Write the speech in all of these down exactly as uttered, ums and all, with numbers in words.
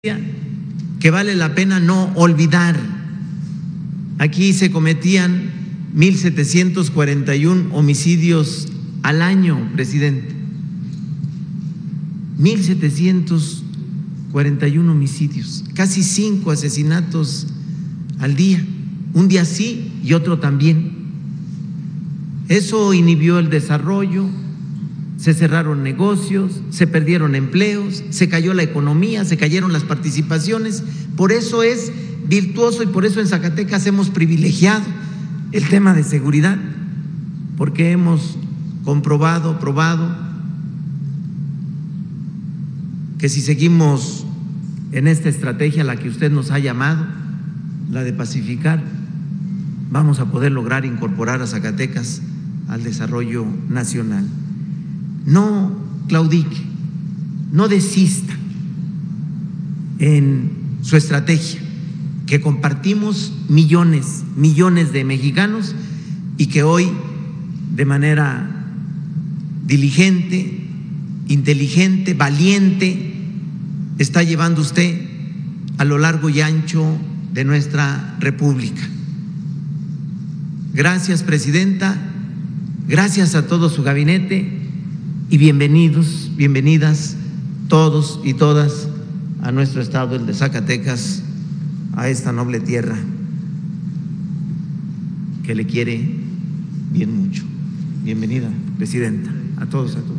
que vale la pena no olvidar. Aquí se cometían mil setecientos cuarenta y uno homicidios al año, presidente. mil setecientos cuarenta y uno homicidios, casi cinco asesinatos al día, un día sí y otro también. Eso inhibió el desarrollo, se cerraron negocios, se perdieron empleos, se cayó la economía, se cayeron las participaciones. Por eso es virtuoso y por eso en Zacatecas hemos privilegiado el tema de seguridad, porque hemos comprobado, probado que si seguimos en esta estrategia a la que usted nos ha llamado, la de pacificar, vamos a poder lograr incorporar a Zacatecas al desarrollo nacional. No claudique, no desista en su estrategia, que compartimos millones, millones de mexicanos y que hoy de manera diligente, inteligente, valiente, está llevando usted a lo largo y ancho de nuestra República. Gracias, presidenta, gracias a todo su gabinete y bienvenidos, bienvenidas todos y todas a nuestro estado, el de Zacatecas, a esta noble tierra que le quiere bien mucho. Bienvenida, presidenta, a todos, a todos.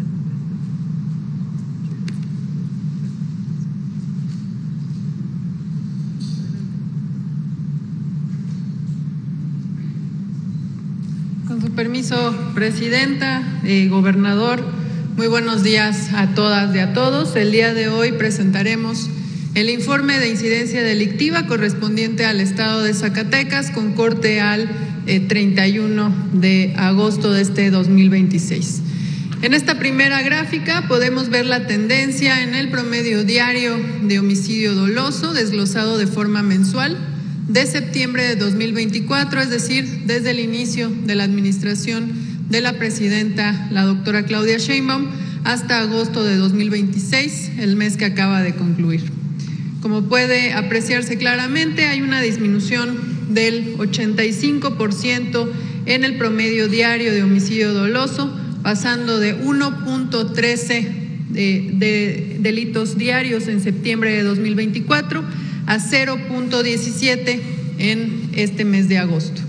Con su permiso, presidenta, eh, gobernador, muy buenos días a todas y a todos. El día de hoy presentaremos el informe de incidencia delictiva correspondiente al estado de Zacatecas con corte al eh, treinta y uno de agosto de este dos mil veintiséis. En esta primera gráfica podemos ver la tendencia en el promedio diario de homicidio doloso desglosado de forma mensual de septiembre de dos mil veinticuatro, es decir, desde el inicio de la administración de la presidenta, la doctora Claudia Sheinbaum, hasta agosto de dos mil veintiséis, el mes que acaba de concluir. Como puede apreciarse claramente, hay una disminución del ochenta y cinco por ciento en el promedio diario de homicidio doloso, pasando de uno punto trece de, de delitos diarios en septiembre de dos mil veinticuatro a cero punto diecisiete en este mes de agosto.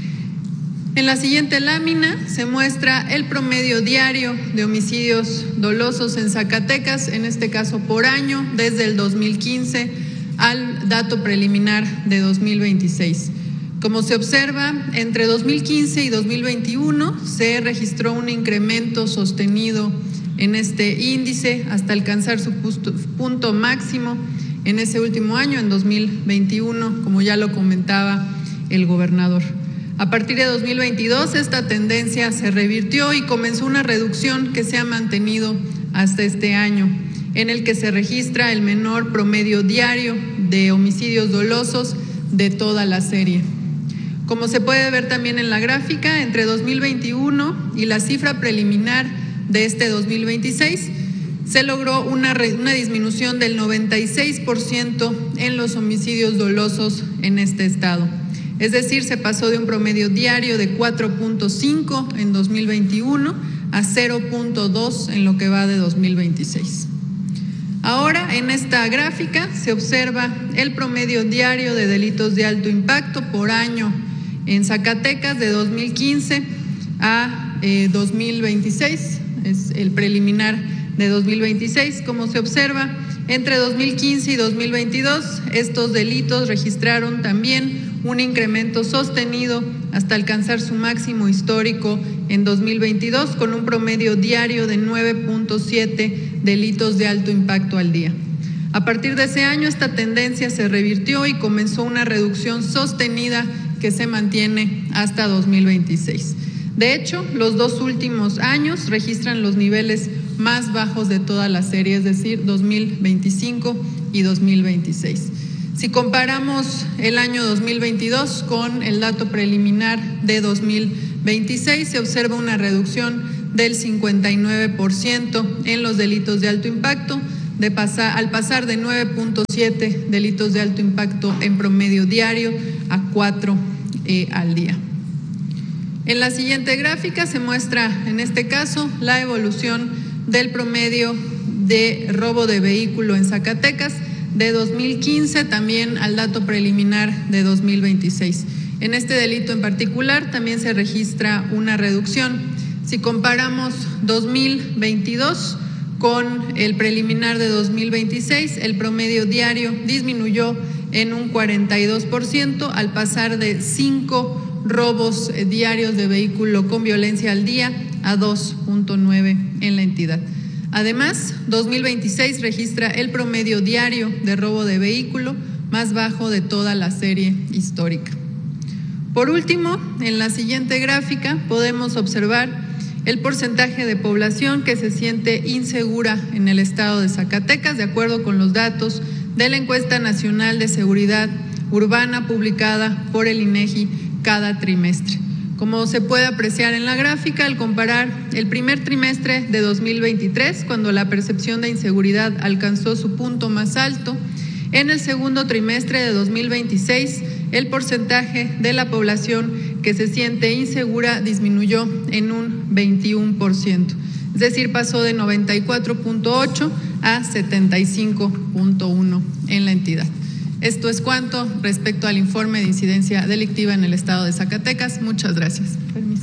En la siguiente lámina se muestra el promedio diario de homicidios dolosos en Zacatecas, en este caso por año, desde el dos mil quince al dato preliminar de dos mil veintiséis. Como se observa, entre dos mil quince y dos mil veintiuno se registró un incremento sostenido en este índice hasta alcanzar su punto máximo en ese último año, en dos mil veintiuno, como ya lo comentaba el gobernador. A partir de dos mil veintidós, esta tendencia se revirtió y comenzó una reducción que se ha mantenido hasta este año, en el que se registra el menor promedio diario de homicidios dolosos de toda la serie. Como se puede ver también en la gráfica, entre dos mil veintiuno y la cifra preliminar de este dos mil veintiséis, se logró una, una disminución del noventa y seis por ciento en los homicidios dolosos en este estado. Es decir, se pasó de un promedio diario de cuatro punto cinco en dos mil veintiuno a cero punto dos en lo que va de dos mil veintiséis. Ahora, en esta gráfica se observa el promedio diario de delitos de alto impacto por año en Zacatecas de dos mil quince a eh, dos mil veintiséis, es el preliminar de dos mil veintiséis. Como se observa, entre dos mil quince y dos mil veintidós, estos delitos registraron también un incremento sostenido hasta alcanzar su máximo histórico en dos mil veintidós, con un promedio diario de nueve punto siete delitos de alto impacto al día. A partir de ese año, esta tendencia se revirtió y comenzó una reducción sostenida que se mantiene hasta dos mil veintiséis. De hecho, los dos últimos años registran los niveles más bajos de toda la serie, es decir, dos mil veinticinco y dos mil veintiséis. Si comparamos el año dos mil veintidós con el dato preliminar de dos mil veintiséis, se observa una reducción del cincuenta y nueve por ciento en los delitos de alto impacto, de pasar, al pasar de nueve punto siete delitos de alto impacto en promedio diario a cuatro eh, al día. En la siguiente gráfica se muestra, en este caso, la evolución del promedio de robo de vehículo en Zacatecas de dos mil quince también al dato preliminar de dos mil veintiséis. En este delito en particular también se registra una reducción. Si comparamos dos mil veintidós con el preliminar de dos mil veintiséis, el promedio diario disminuyó en un cuarenta y dos por ciento al pasar de cinco robos diarios de vehículo con violencia al día a dos punto nueve en la entidad. Además, dos mil veintiséis registra el promedio diario de robo de vehículo más bajo de toda la serie histórica. Por último, en la siguiente gráfica podemos observar el porcentaje de población que se siente insegura en el estado de Zacatecas, de acuerdo con los datos de la Encuesta Nacional de Seguridad Urbana publicada por el INEGI cada trimestre. Como se puede apreciar en la gráfica, al comparar el primer trimestre de dos mil veintitrés, cuando la percepción de inseguridad alcanzó su punto más alto, en el segundo trimestre de dos mil veintiséis, el porcentaje de la población que se siente insegura disminuyó en un veintiuno por ciento, es decir, pasó de noventa y cuatro punto ocho a setenta y cinco punto uno en la entidad. Esto es cuanto respecto al informe de incidencia delictiva en el estado de Zacatecas. Muchas gracias. Permiso.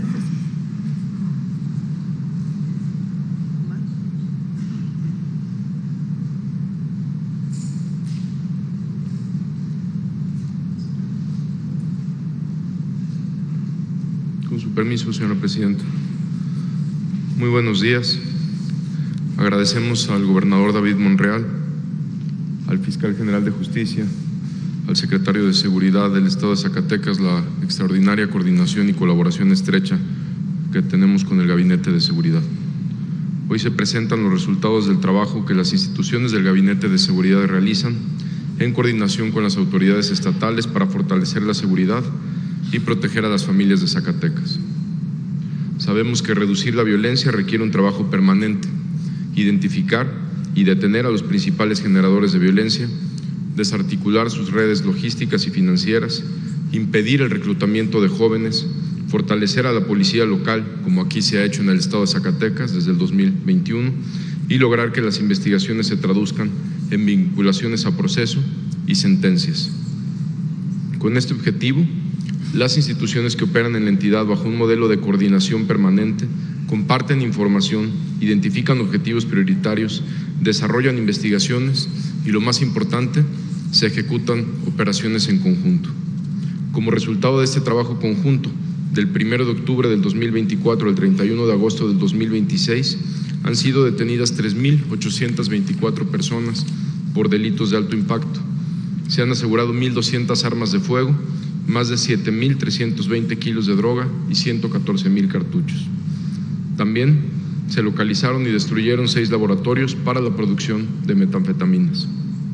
Con su permiso, señora presidenta. Muy buenos días. Agradecemos al gobernador David Monreal, al fiscal general de justicia, al secretario de Seguridad del estado de Zacatecas la extraordinaria coordinación y colaboración estrecha que tenemos con el Gabinete de Seguridad. Hoy se presentan los resultados del trabajo que las instituciones del Gabinete de Seguridad realizan en coordinación con las autoridades estatales para fortalecer la seguridad y proteger a las familias de Zacatecas. Sabemos que reducir la violencia requiere un trabajo permanente, identificar y detener a los principales generadores de violencia, desarticular sus redes logísticas y financieras, impedir el reclutamiento de jóvenes, fortalecer a la policía local, como aquí se ha hecho en el estado de Zacatecas desde el dos mil veintiuno, y lograr que las investigaciones se traduzcan en vinculaciones a proceso y sentencias. Con este objetivo, las instituciones que operan en la entidad bajo un modelo de coordinación permanente comparten información, identifican objetivos prioritarios, desarrollan investigaciones y, lo más importante, se ejecutan operaciones en conjunto. Como resultado de este trabajo conjunto, del primero de octubre del dos mil veinticuatro al treinta y uno de agosto del dos mil veintiséis, han sido detenidas tres mil ochocientas veinticuatro personas por delitos de alto impacto. Se han asegurado mil doscientas armas de fuego, más de siete mil trescientos veinte kilos de droga y ciento catorce mil cartuchos. También se localizaron y destruyeron seis laboratorios para la producción de metanfetaminas.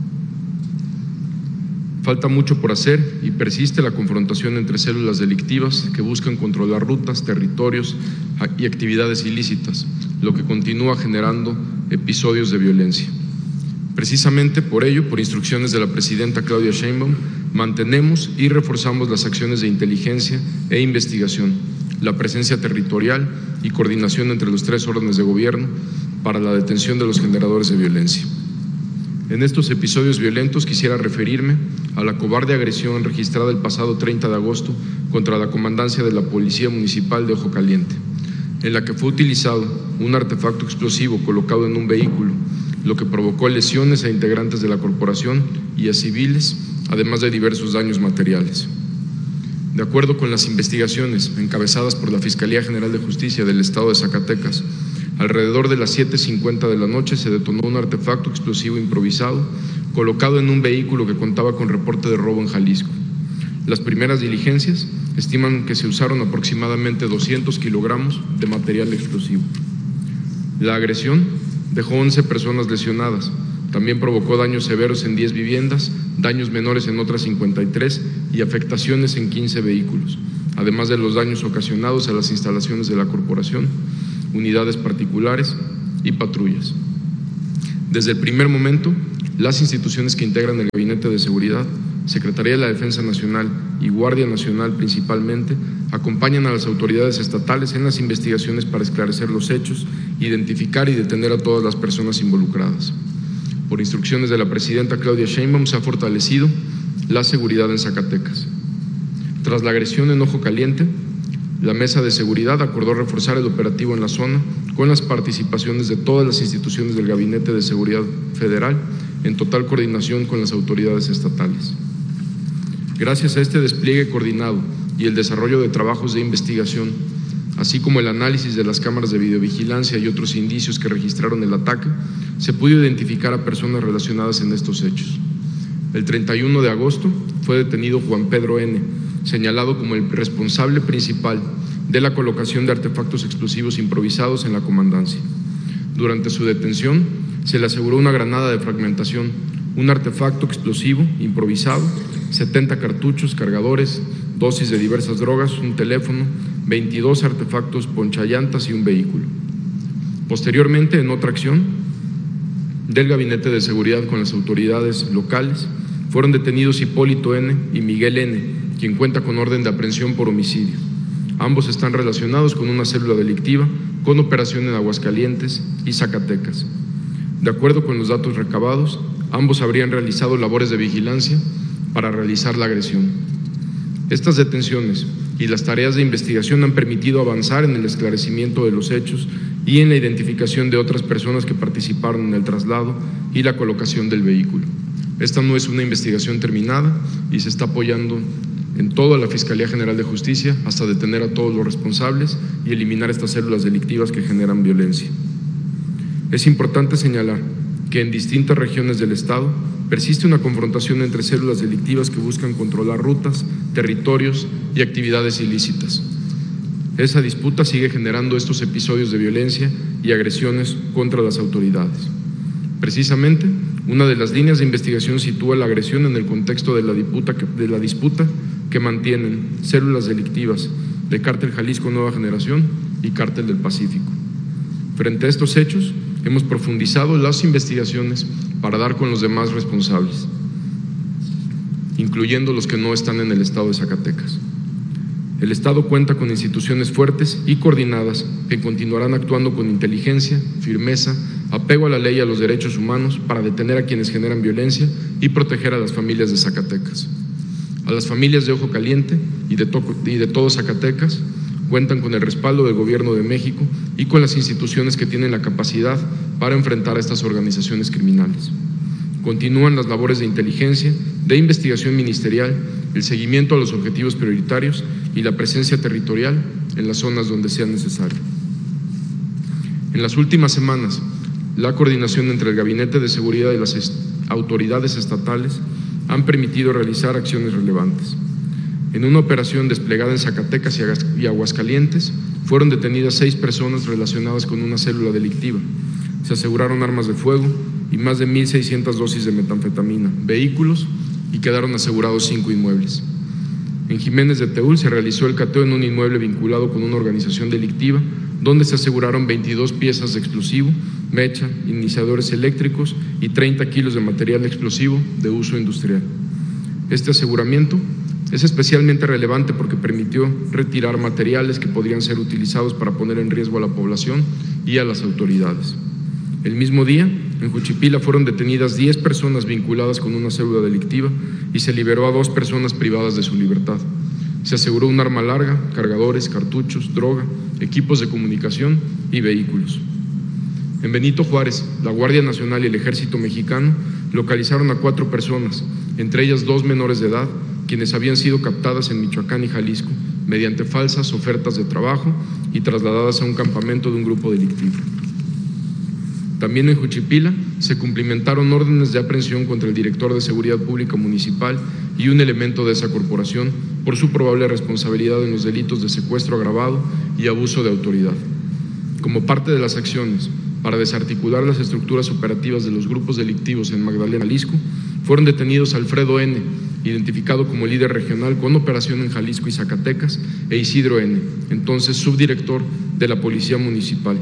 Falta mucho por hacer y persiste la confrontación entre células delictivas que buscan controlar rutas, territorios y actividades ilícitas, lo que continúa generando episodios de violencia. Precisamente por ello, por instrucciones de la presidenta Claudia Sheinbaum, mantenemos y reforzamos las acciones de inteligencia e investigación, la presencia territorial y coordinación entre los tres órdenes de gobierno para la detención de los generadores de violencia. En estos episodios violentos quisiera referirme a la cobarde agresión registrada el pasado treinta de agosto contra la comandancia de la Policía Municipal de Ojo Caliente, en la que fue utilizado un artefacto explosivo colocado en un vehículo, lo que provocó lesiones a integrantes de la corporación y a civiles, además de diversos daños materiales. De acuerdo con las investigaciones encabezadas por la Fiscalía General de Justicia del estado de Zacatecas, alrededor de las siete cincuenta de la noche se detonó un artefacto explosivo improvisado colocado en un vehículo que contaba con reporte de robo en Jalisco. Las primeras diligencias estiman que se usaron aproximadamente doscientos kilogramos de material explosivo. La agresión dejó once personas lesionadas. También provocó daños severos en diez viviendas, daños menores en otras cincuenta y tres y afectaciones en quince vehículos, además de los daños ocasionados a las instalaciones de la corporación, unidades particulares y patrullas. Desde el primer momento, las instituciones que integran el Gabinete de Seguridad, Secretaría de la Defensa Nacional y Guardia Nacional principalmente, acompañan a las autoridades estatales en las investigaciones para esclarecer los hechos, identificar y detener a todas las personas involucradas. Por instrucciones de la presidenta Claudia Sheinbaum se ha fortalecido la seguridad en Zacatecas. Tras la agresión en Ojo Caliente, la Mesa de Seguridad acordó reforzar el operativo en la zona con las participaciones de todas las instituciones del Gabinete de Seguridad Federal en total coordinación con las autoridades estatales. Gracias a este despliegue coordinado y el desarrollo de trabajos de investigación, así como el análisis de las cámaras de videovigilancia y otros indicios que registraron el ataque, se pudo identificar a personas relacionadas en estos hechos. El treinta y uno de agosto fue detenido Juan Pedro N., señalado como el responsable principal de la colocación de artefactos explosivos improvisados en la comandancia. Durante su detención, se le aseguró una granada de fragmentación, un artefacto explosivo improvisado, setenta cartuchos, cargadores, dosis de diversas drogas, un teléfono, veintidós artefactos ponchallantas y un vehículo. Posteriormente, en otra acción del Gabinete de Seguridad con las autoridades locales, fueron detenidos Hipólito N. y Miguel N., quien cuenta con orden de aprehensión por homicidio. Ambos están relacionados con una célula delictiva con operación en Aguascalientes y Zacatecas. De acuerdo con los datos recabados, ambos habrían realizado labores de vigilancia para realizar la agresión. Estas detenciones y las tareas de investigación han permitido avanzar en el esclarecimiento de los hechos y en la identificación de otras personas que participaron en el traslado y la colocación del vehículo. Esta no es una investigación terminada y se está apoyando en toda la Fiscalía General de Justicia hasta detener a todos los responsables y eliminar estas células delictivas que generan violencia. Es importante señalar que en distintas regiones del Estado persiste una confrontación entre células delictivas que buscan controlar rutas, territorios y actividades ilícitas. Esa disputa sigue generando estos episodios de violencia y agresiones contra las autoridades. Precisamente, una de las líneas de investigación sitúa la agresión en el contexto de la disputa que, de la disputa que mantienen células delictivas de Cártel Jalisco Nueva Generación y Cártel del Pacífico. Frente a estos hechos, hemos profundizado las investigaciones para dar con los demás responsables, incluyendo los que no están en el estado de Zacatecas. El Estado cuenta con instituciones fuertes y coordinadas que continuarán actuando con inteligencia, firmeza, apego a la ley y a los derechos humanos para detener a quienes generan violencia y proteger a las familias de Zacatecas. A las familias de Ojo Caliente y de, to- y de todo Zacatecas cuentan con el respaldo del Gobierno de México y con las instituciones que tienen la capacidad para enfrentar a estas organizaciones criminales. Continúan las labores de inteligencia, de investigación ministerial, el seguimiento a los objetivos prioritarios y la presencia territorial en las zonas donde sea necesario. En las últimas semanas, la coordinación entre el Gabinete de Seguridad y las est- autoridades estatales han permitido realizar acciones relevantes. En una operación desplegada en Zacatecas y, Agas- y Aguascalientes, fueron detenidas seis personas relacionadas con una célula delictiva. Se aseguraron armas de fuego y más de mil seiscientas dosis de metanfetamina, vehículos y quedaron asegurados cinco inmuebles. En Jiménez de Teúl se realizó el cateo en un inmueble vinculado con una organización delictiva, donde se aseguraron veintidós piezas de explosivo, mecha, iniciadores eléctricos y treinta kilos de material explosivo de uso industrial. Este aseguramiento es especialmente relevante porque permitió retirar materiales que podrían ser utilizados para poner en riesgo a la población y a las autoridades. El mismo día, en Juchipila fueron detenidas diez personas vinculadas con una célula delictiva y se liberó a dos personas privadas de su libertad. Se aseguró un arma larga, cargadores, cartuchos, droga, equipos de comunicación y vehículos. En Benito Juárez, la Guardia Nacional y el Ejército Mexicano localizaron a cuatro personas, entre ellas dos menores de edad, quienes habían sido captadas en Michoacán y Jalisco mediante falsas ofertas de trabajo y trasladadas a un campamento de un grupo delictivo. También en Juchipila se cumplimentaron órdenes de aprehensión contra el director de Seguridad Pública Municipal y un elemento de esa corporación por su probable responsabilidad en los delitos de secuestro agravado y abuso de autoridad. Como parte de las acciones para desarticular las estructuras operativas de los grupos delictivos en Magdalena, Jalisco, fueron detenidos Alfredo N., identificado como líder regional con operación en Jalisco y Zacatecas, e Isidro N., entonces subdirector de la Policía Municipal,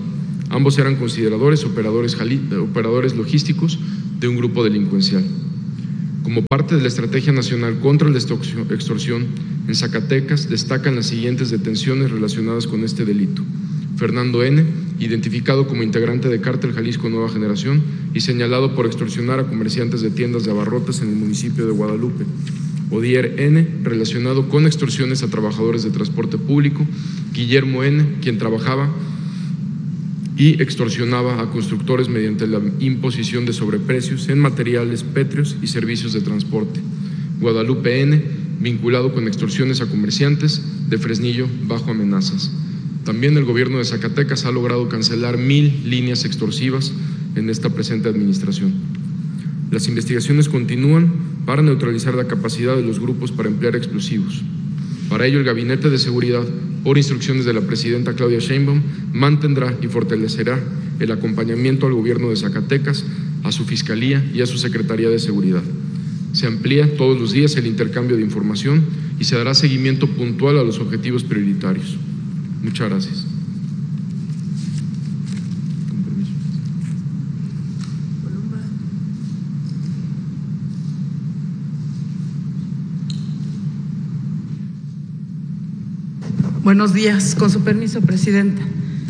Ambos eran consideradores, operadores, operadores logísticos de un grupo delincuencial. Como parte de la Estrategia Nacional contra la Extorsión, en Zacatecas destacan las siguientes detenciones relacionadas con este delito. Fernando N., identificado como integrante de Cártel Jalisco Nueva Generación y señalado por extorsionar a comerciantes de tiendas de abarrotes en el municipio de Guadalupe. Odier N., relacionado con extorsiones a trabajadores de transporte público. Guillermo N., quien trabajaba y extorsionaba a constructores mediante la imposición de sobreprecios en materiales pétreos y servicios de transporte. Guadalupe N., vinculado con extorsiones a comerciantes de Fresnillo bajo amenazas. También el gobierno de Zacatecas ha logrado cancelar mil líneas extorsivas en esta presente administración. Las investigaciones continúan para neutralizar la capacidad de los grupos para emplear explosivos. Para ello, el Gabinete de Seguridad, por instrucciones de la presidenta Claudia Sheinbaum, mantendrá y fortalecerá el acompañamiento al gobierno de Zacatecas, a su Fiscalía y a su Secretaría de Seguridad. Se amplía todos los días el intercambio de información y se dará seguimiento puntual a los objetivos prioritarios. Muchas gracias. Buenos días, con su permiso, Presidenta.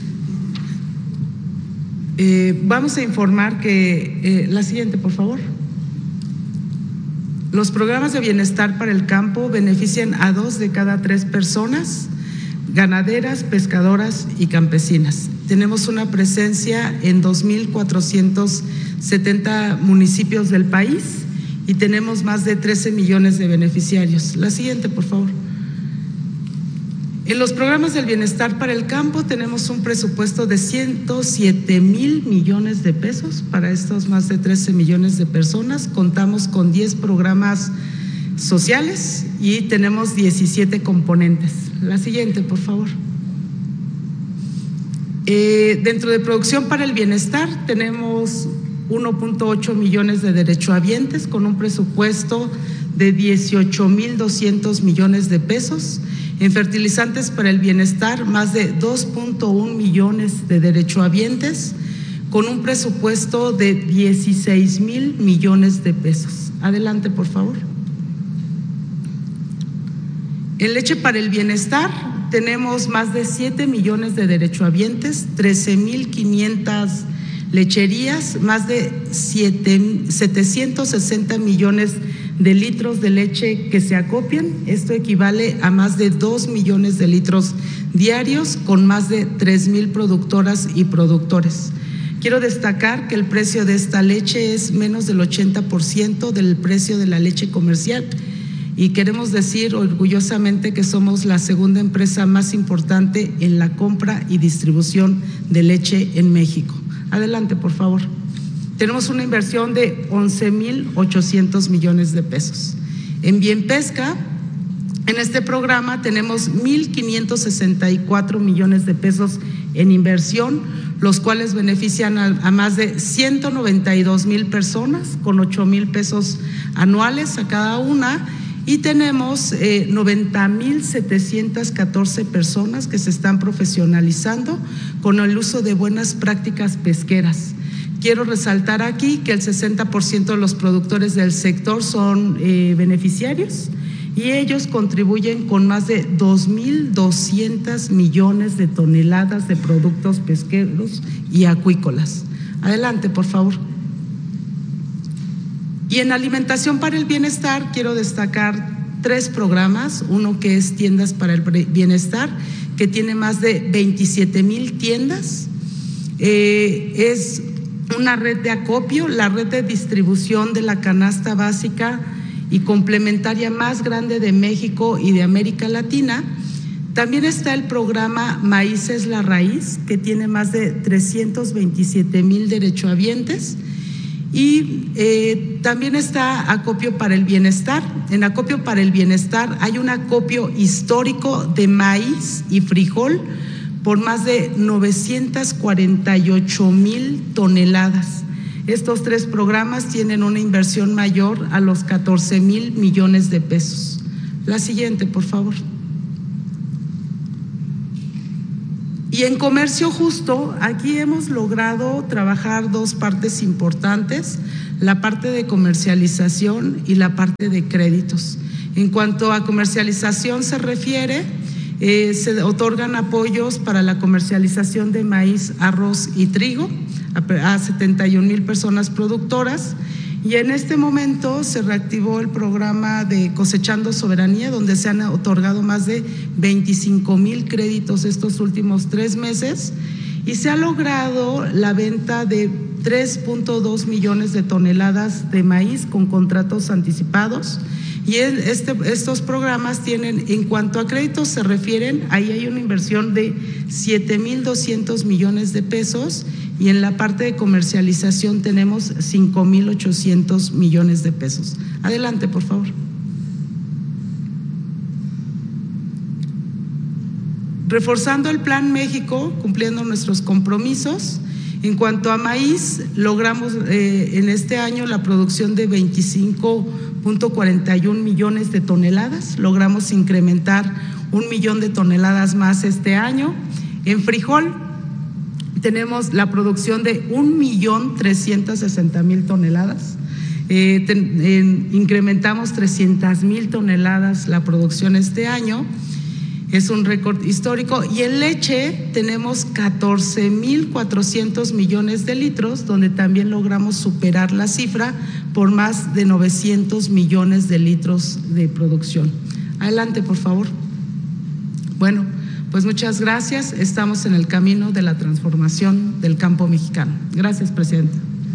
Eh, vamos a informar que, eh, la siguiente, por favor. Los programas de bienestar para el campo benefician a dos de cada tres personas, ganaderas, pescadoras y campesinas. Tenemos una presencia en dos mil cuatrocientos setenta municipios del país y tenemos más de trece millones de beneficiarios. La siguiente, por favor. En los programas del bienestar para el campo tenemos un presupuesto de ciento siete mil millones de pesos para estos más de trece millones de personas. Contamos con diez programas sociales y tenemos diecisiete componentes. La siguiente, por favor. Eh, dentro de producción para el bienestar tenemos uno punto ocho millones de derechohabientes con un presupuesto de dieciocho mil doscientos millones de pesos. En fertilizantes para el bienestar, más de dos punto uno millones de derechohabientes con un presupuesto de dieciséis mil millones de pesos. Adelante, por favor. En leche para el bienestar tenemos más de siete millones de derechohabientes, trece mil quinientas lecherías, más de setecientos sesenta millones de litros de leche que se acopian. Esto equivale a más de dos millones de litros diarios con más de tres mil productoras y productores. Quiero destacar que el precio de esta leche es menos del ochenta por ciento del precio de la leche comercial y queremos decir orgullosamente que somos la segunda empresa más importante en la compra y distribución de leche en México. Adelante, por favor. Tenemos una inversión de once mil ochocientos millones de pesos. En Bien Pesca, en este programa tenemos mil quinientos sesenta y cuatro millones de pesos en inversión, los cuales benefician a, a más de ciento noventa y dos mil personas con ocho mil pesos anuales a cada una. Y tenemos eh, noventa mil setecientas catorce personas que se están profesionalizando con el uso de buenas prácticas pesqueras. Quiero resaltar aquí que el sesenta por ciento de los productores del sector son eh, beneficiarios y ellos contribuyen con más de dos mil doscientos millones de toneladas de productos pesqueros y acuícolas. Adelante, por favor. Y en alimentación para el bienestar quiero destacar tres programas, uno que es tiendas para el bienestar, que tiene más de veintisiete mil tiendas, eh, es una red de acopio, la red de distribución de la canasta básica y complementaria más grande de México y de América Latina. También está el programa Maíz es la Raíz, que tiene más de trescientos veintisiete mil derechohabientes. Y eh, también está Acopio para el Bienestar. En Acopio para el Bienestar hay un acopio histórico de maíz y frijol por más de novecientas cuarenta y ocho mil toneladas. Estos tres programas tienen una inversión mayor a los catorce mil millones de pesos. La siguiente, por favor. Y en comercio justo, aquí hemos logrado trabajar dos partes importantes, la parte de comercialización y la parte de créditos. En cuanto a comercialización se refiere, eh, se otorgan apoyos para la comercialización de maíz, arroz y trigo a, a setenta y un mil personas productoras. Y en este momento se reactivó el programa de Cosechando Soberanía, donde se han otorgado más de veinticinco mil créditos estos últimos tres meses y se ha logrado la venta de tres punto dos millones de toneladas de maíz con contratos anticipados. Y este, estos programas tienen, en cuanto a créditos se refieren, ahí hay una inversión de siete mil doscientos millones de pesos y en la parte de comercialización tenemos cinco mil ochocientos millones de pesos. Adelante, por favor. Reforzando el Plan México, cumpliendo nuestros compromisos. En cuanto a maíz, logramos eh, en este año la producción de veinticinco punto cuarenta y un millones de toneladas. Logramos incrementar un millón de toneladas más este año. En frijol tenemos la producción de un millón trescientos sesenta mil toneladas. Eh, ten, en, incrementamos trescientas mil toneladas la producción este año. Es un récord histórico. Y en leche tenemos catorce mil cuatrocientos millones de litros, donde también logramos superar la cifra por más de novecientos millones de litros de producción. Adelante, por favor. Bueno, pues muchas gracias. Estamos en el camino de la transformación del campo mexicano. Gracias, presidenta.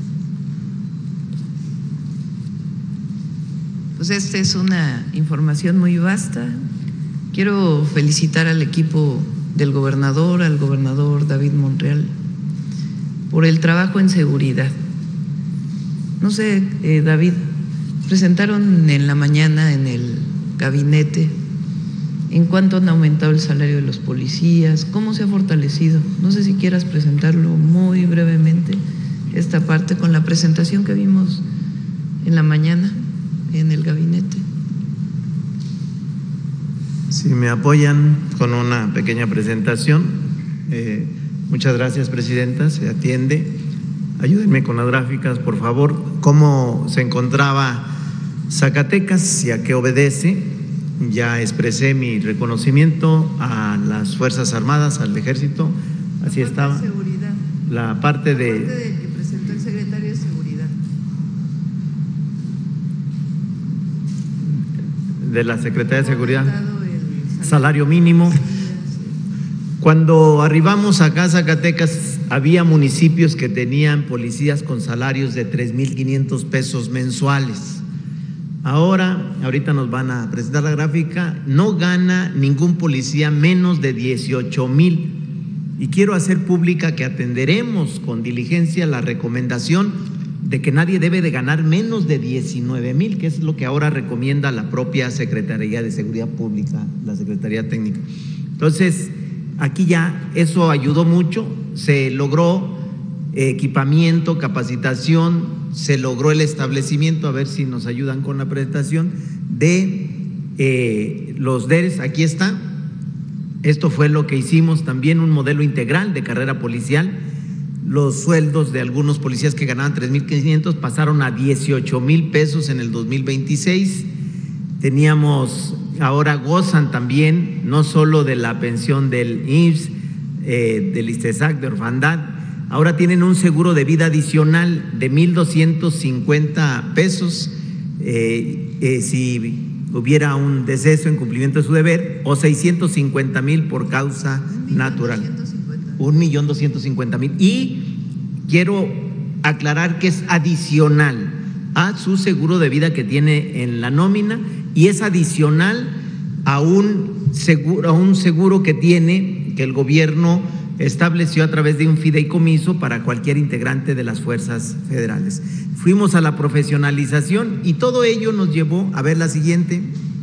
Pues esta es una información muy vasta. Quiero felicitar al equipo del gobernador, al gobernador David Monreal, por el trabajo en seguridad. No sé, eh, David, presentaron en la mañana en el gabinete en cuánto han aumentado el salario de los policías, cómo se ha fortalecido. No sé si quieras presentarlo muy brevemente, esta parte con la presentación que vimos en la mañana en el gabinete. Si me apoyan con una pequeña presentación. Eh, muchas gracias, presidenta, se atiende. Ayúdenme con las gráficas, por favor. ¿Cómo se encontraba Zacatecas y a qué obedece? Ya expresé mi reconocimiento a las Fuerzas Armadas, al Ejército. Así la estaba. De seguridad. La parte de… La parte de que presentó el secretario de Seguridad. De la Secretaría de Seguridad. Salario mínimo. Cuando arribamos acá a Zacatecas, había municipios que tenían policías con salarios de tres mil quinientos pesos mensuales. Ahora, ahorita nos van a presentar la gráfica, no gana ningún policía menos de dieciocho mil. Y quiero hacer pública que atenderemos con diligencia la recomendación de que nadie debe de ganar menos de diecinueve mil, que es lo que ahora recomienda la propia Secretaría de Seguridad Pública, la Secretaría Técnica. Entonces, aquí ya eso ayudó mucho, se logró equipamiento, capacitación, se logró el establecimiento, a ver si nos ayudan con la presentación, de eh, los D E R S, aquí está. Esto fue lo que hicimos también, un modelo integral de carrera policial. Los sueldos de algunos policías que ganaban tres mil quinientos pasaron a dieciocho mil pesos en el dos mil veintiséis. Teníamos, ahora gozan también no solo de la pensión del I M S S, eh, del ISTESAC, de orfandad, ahora tienen un seguro de vida adicional de mil doscientos cincuenta pesos eh, eh, si hubiera un deceso en cumplimiento de su deber, o seiscientos cincuenta mil por causa natural. Un millón doscientos cincuenta mil. Y quiero aclarar que es adicional a su seguro de vida que tiene en la nómina y es adicional a un seguro, a un seguro que tiene, que el gobierno estableció a través de un fideicomiso para cualquier integrante de las fuerzas federales. Fuimos a la profesionalización y todo ello nos llevó a ver la siguiente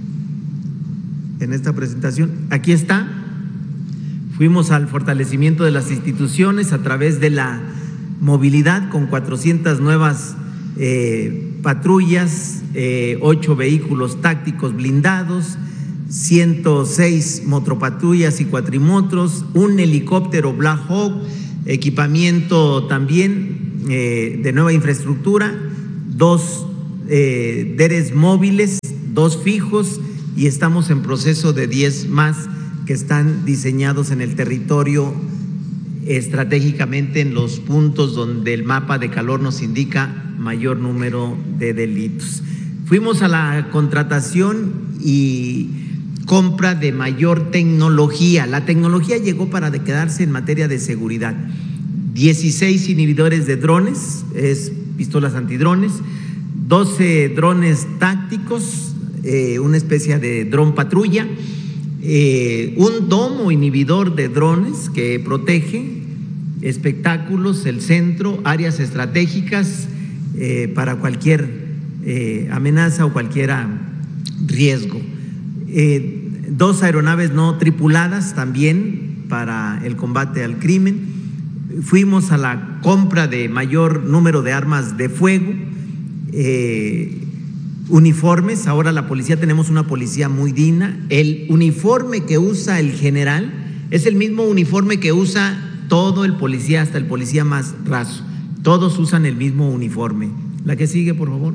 en esta presentación. Aquí está. Fuimos al fortalecimiento de las instituciones a través de la movilidad con cuatrocientas nuevas eh, patrullas, eh, ocho vehículos tácticos blindados, ciento seis motopatrullas y cuatrimotros, un helicóptero Black Hawk, equipamiento también eh, de nueva infraestructura, dos eh, D E R Es móviles, dos fijos, y estamos en proceso de diez más que están diseñados en el territorio estratégicamente en los puntos donde el mapa de calor nos indica mayor número de delitos. Fuimos a la contratación y compra de mayor tecnología. La tecnología llegó para quedarse en materia de seguridad. dieciséis inhibidores de drones, es pistolas antidrones, doce drones tácticos, eh, una especie de dron patrulla, eh, un domo inhibidor de drones que protege espectáculos, el centro, áreas estratégicas eh, para cualquier eh, amenaza o cualquier riesgo. Eh, dos aeronaves no tripuladas también para el combate al crimen. Fuimos a la compra de mayor número de armas de fuego, eh, uniformes. Ahora la policía, tenemos una policía muy digna. El uniforme que usa el general es el mismo uniforme que usa todo el policía, hasta el policía más raso. Todos usan el mismo uniforme. La que sigue, por favor.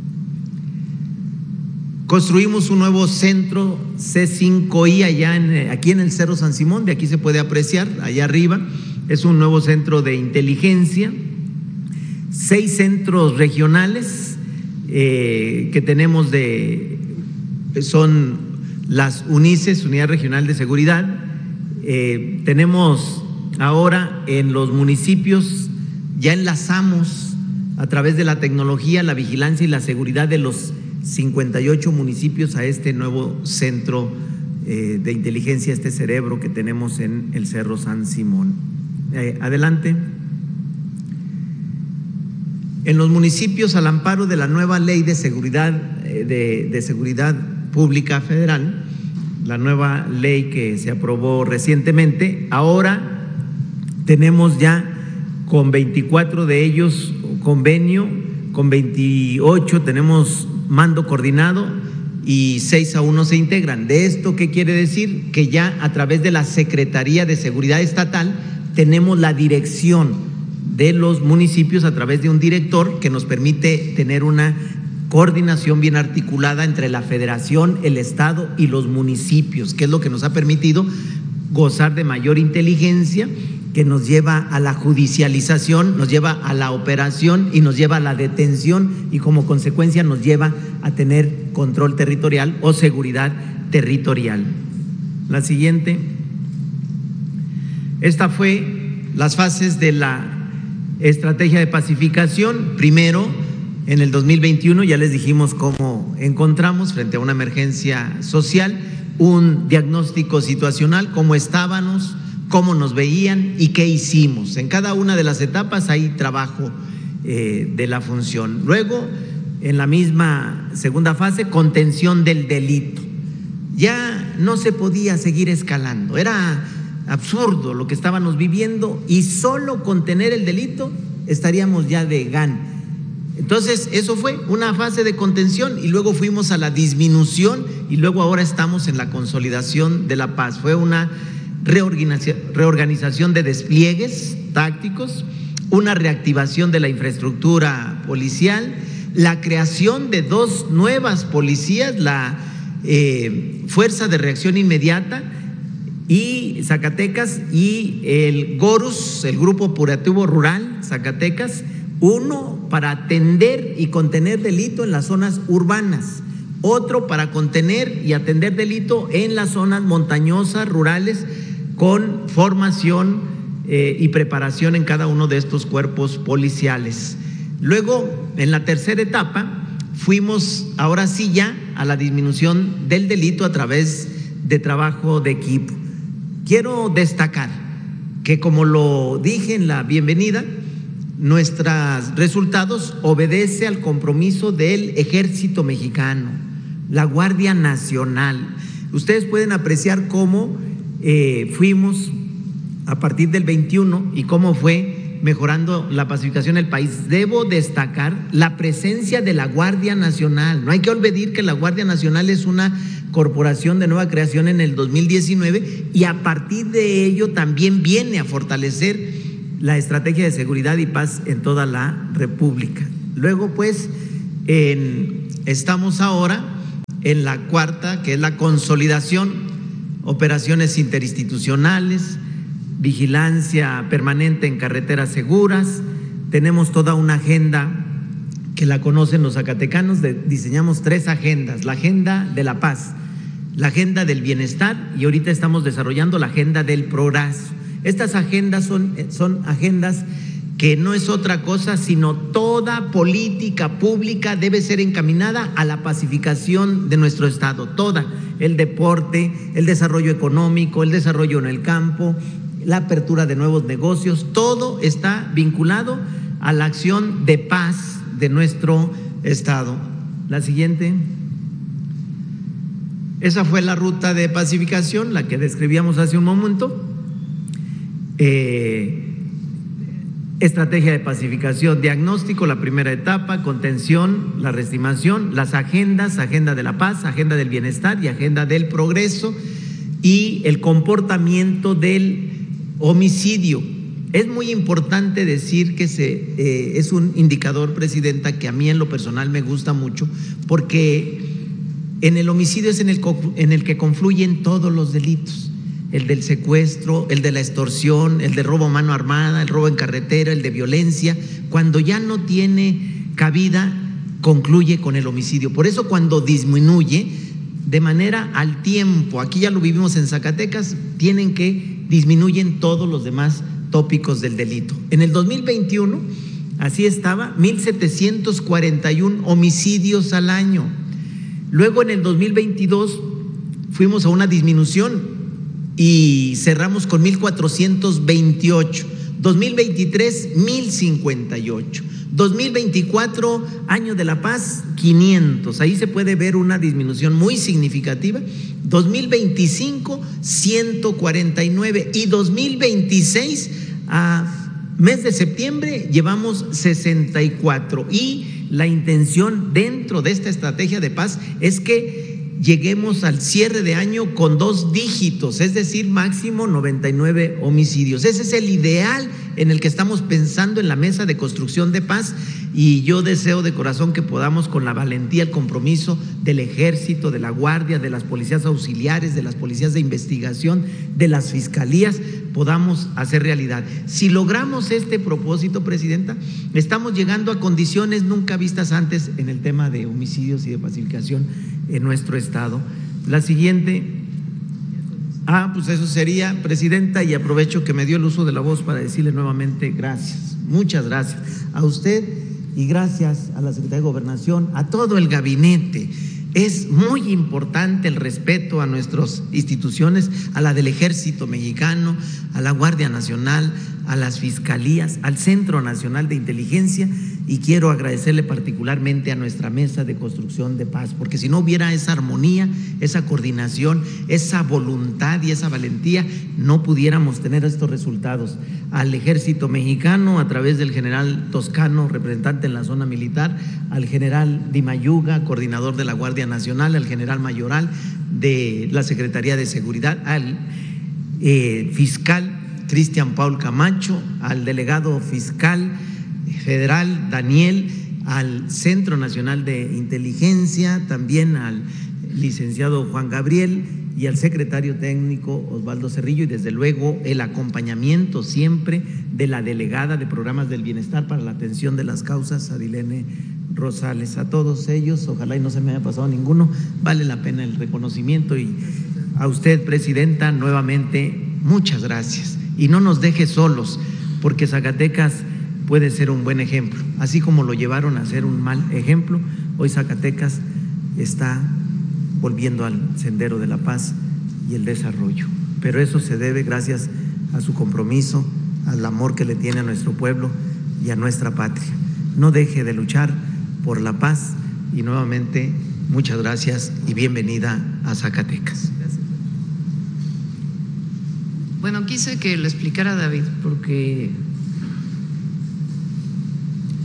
Construimos un nuevo centro C cinco I allá en, aquí en el Cerro San Simón, de aquí se puede apreciar, allá arriba. Es un nuevo centro de inteligencia, seis centros regionales eh, que tenemos de, son las UNICES, Unidad Regional de Seguridad. Eh, tenemos ahora en los municipios, ya enlazamos a través de la tecnología, la vigilancia y la seguridad de los cincuenta y ocho municipios a este nuevo centro eh, de inteligencia, este cerebro que tenemos en el Cerro San Simón. Eh, adelante. En los municipios, al amparo de la nueva ley de seguridad, eh, de, de seguridad pública federal, la nueva ley que se aprobó recientemente, ahora tenemos ya con veinticuatro de ellos convenio, con veintiocho tenemos mando coordinado y seis a uno se integran. ¿De esto qué quiere decir? Que ya a través de la Secretaría de Seguridad Estatal tenemos la dirección de los municipios a través de un director que nos permite tener una coordinación bien articulada entre la federación, el estado y los municipios, que es lo que nos ha permitido gozar de mayor inteligencia, que nos lleva a la judicialización, nos lleva a la operación y nos lleva a la detención, y como consecuencia nos lleva a tener control territorial o seguridad territorial. La siguiente. Esta fue las fases de la estrategia de pacificación. Primero, en el dos mil veintiuno, ya les dijimos cómo encontramos frente a una emergencia social un diagnóstico situacional, cómo estábamos, cómo nos veían y qué hicimos. En cada una de las etapas hay trabajo eh, de la función. Luego, en la misma segunda fase, contención del delito. Ya no se podía seguir escalando, era absurdo lo que estábamos viviendo, y solo contener el delito estaríamos ya de gana. Entonces, eso fue una fase de contención, y luego fuimos a la disminución, y luego ahora estamos en la consolidación de la paz. Fue una reorganización de despliegues tácticos, una reactivación de la infraestructura policial, la creación de dos nuevas policías, la eh, Fuerza de Reacción Inmediata y Zacatecas, y el GORUS, el Grupo Operativo Rural Zacatecas, uno para atender y contener delito en las zonas urbanas, otro para contener y atender delito en las zonas montañosas, rurales, con formación eh, y preparación en cada uno de estos cuerpos policiales. Luego, en la tercera etapa, fuimos ahora sí ya a la disminución del delito a través de trabajo de equipo. Quiero destacar que, como lo dije en la bienvenida, nuestros resultados obedecen al compromiso del Ejército Mexicano, la Guardia Nacional. Ustedes pueden apreciar cómo eh, fuimos a partir del veintiuno y cómo fue mejorando la pacificación del país. Debo destacar la presencia de la Guardia Nacional. No hay que olvidar que la Guardia Nacional es una corporación de nueva creación en el dos mil diecinueve y a partir de ello también viene a fortalecer la estrategia de seguridad y paz en toda la República. Luego, pues, en, estamos ahora en la cuarta, que es la consolidación, operaciones interinstitucionales, vigilancia permanente en carreteras seguras. Tenemos toda una agenda que la conocen los zacatecanos, de, diseñamos tres agendas: la agenda de la paz, la agenda del bienestar y ahorita estamos desarrollando la agenda del progreso. Estas agendas son, son agendas que no es otra cosa sino toda política pública debe ser encaminada a la pacificación de nuestro estado, toda, el deporte, el desarrollo económico, el desarrollo en el campo, la apertura de nuevos negocios, todo está vinculado a la acción de paz de nuestro estado. La siguiente. Esa fue la ruta de pacificación, la que describíamos hace un momento. Eh, estrategia de pacificación, diagnóstico, la primera etapa, contención, la reestimación, las agendas, agenda de la paz, agenda del bienestar y agenda del progreso, y el comportamiento del homicidio. Es muy importante decir que se, eh, es un indicador, Presidenta, que a mí en lo personal me gusta mucho, porque en el homicidio es en el, en el que confluyen todos los delitos: el del secuestro, el de la extorsión, el de robo a mano armada, el robo en carretera, el de violencia. Cuando ya no tiene cabida, concluye con el homicidio. Por eso, cuando disminuye de manera al tiempo, aquí ya lo vivimos en Zacatecas, tienen que disminuyen todos los demás tópicos del delito. En el dos mil veintiuno, así estaba, mil setecientos cuarenta y uno homicidios al año. Luego, en el dos mil veintidós, fuimos a una disminución y cerramos con mil cuatrocientos veintiocho. dos mil veintitrés, mil cincuenta y ocho. dos mil veinticuatro, año de la paz, quinientos. Ahí se puede ver una disminución muy significativa. dos mil veinticinco, ciento cuarenta y nueve. Y dos mil veintiséis, a mes de septiembre, llevamos sesenta y cuatro. Y la intención dentro de esta estrategia de paz es que lleguemos al cierre de año con dos dígitos, es decir, máximo noventa y nueve homicidios. Ese es el ideal en el que estamos pensando en la mesa de construcción de paz, y yo deseo de corazón que podamos, con la valentía, el compromiso del Ejército, de la Guardia, de las policías auxiliares, de las policías de investigación, de las fiscalías, podamos hacer realidad. Si logramos este propósito, Presidenta, estamos llegando a condiciones nunca vistas antes en el tema de homicidios y de pacificación en nuestro estado. La siguiente. Ah, pues eso sería, Presidenta, y aprovecho que me dio el uso de la voz para decirle nuevamente gracias, muchas gracias a usted y gracias a la Secretaría de Gobernación, a todo el gabinete. Es muy importante el respeto a nuestras instituciones, a la del Ejército Mexicano, a la Guardia Nacional, a las fiscalías, al Centro Nacional de Inteligencia, y quiero agradecerle particularmente a nuestra mesa de construcción de paz, porque si no hubiera esa armonía, esa coordinación, esa voluntad y esa valentía, no pudiéramos tener estos resultados. Al Ejército Mexicano, a través del general Toscano, representante en la zona militar, al general Di Mayuga, coordinador de la Guardia Nacional, al general Mayoral de la Secretaría de Seguridad, al eh, fiscal Cristian Paul Camacho, al delegado fiscal federal Daniel, al Centro Nacional de Inteligencia, también al licenciado Juan Gabriel y al secretario técnico Osvaldo Cerrillo, y desde luego el acompañamiento siempre de la delegada de Programas del Bienestar para la Atención de las Causas, Adilene Rosales. A todos ellos, ojalá y no se me haya pasado ninguno, vale la pena el reconocimiento, y a usted, Presidenta, nuevamente muchas gracias. Y no nos deje solos, porque Zacatecas puede ser un buen ejemplo, así como lo llevaron a ser un mal ejemplo. Hoy Zacatecas está volviendo al sendero de la paz y el desarrollo, pero eso se debe gracias a su compromiso, al amor que le tiene a nuestro pueblo y a nuestra patria. No deje de luchar por la paz, y nuevamente muchas gracias y bienvenida a Zacatecas. Bueno, quise que lo explicara David, porque